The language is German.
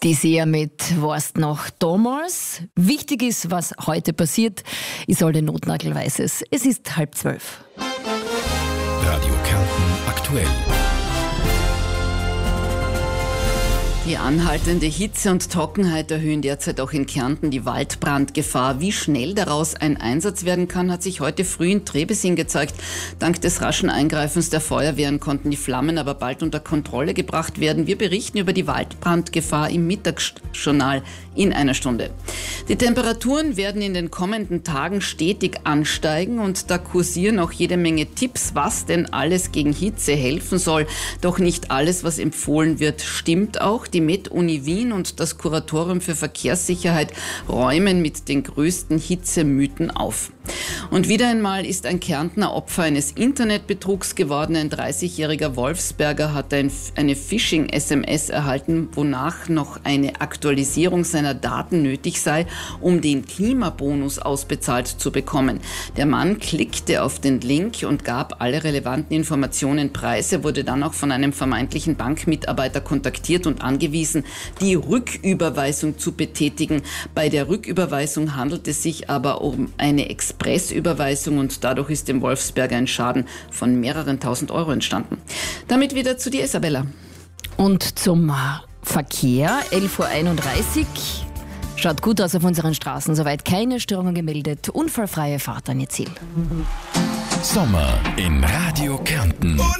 Die Seher mit Warst noch damals. Wichtig ist, was heute passiert. Ich soll den Notnagel weiß es. Es ist 11:30. Radio Kärnten aktuell. Die anhaltende Hitze und Trockenheit erhöhen derzeit auch in Kärnten die Waldbrandgefahr. Wie schnell daraus ein Einsatz werden kann, hat sich heute früh in Trebesing gezeigt. Dank des raschen Eingreifens der Feuerwehren konnten die Flammen aber bald unter Kontrolle gebracht werden. Wir berichten über die Waldbrandgefahr im Mittagsjournal in einer Stunde. Die Temperaturen werden in den kommenden Tagen stetig ansteigen und da kursieren auch jede Menge Tipps, was denn alles gegen Hitze helfen soll. Doch nicht alles, was empfohlen wird, stimmt auch. Die Med-Uni Wien und das Kuratorium für Verkehrssicherheit räumen mit den größten Hitzemythen auf. Und wieder einmal ist ein Kärntner Opfer eines Internetbetrugs geworden. Ein 30-jähriger Wolfsberger hat eine Phishing-SMS erhalten, wonach noch eine Aktualisierung seiner Daten nötig sei, um den Klimabonus ausbezahlt zu bekommen. Der Mann klickte auf den Link und gab alle relevanten Informationen preis. Er wurde dann auch von einem vermeintlichen Bankmitarbeiter kontaktiert und angewiesen, die Rücküberweisung zu betätigen. Bei der Rücküberweisung handelt es sich aber um eine Expressüberweisung und dadurch ist dem Wolfsberger ein Schaden von mehreren tausend Euro entstanden. Damit wieder zu dir, Isabella. Und zum Verkehr, 11:31 Uhr. Schaut gut aus auf unseren Straßen, soweit keine Störungen gemeldet. Unfallfreie Fahrt an ihr Ziel. Sommer in Radio Kärnten.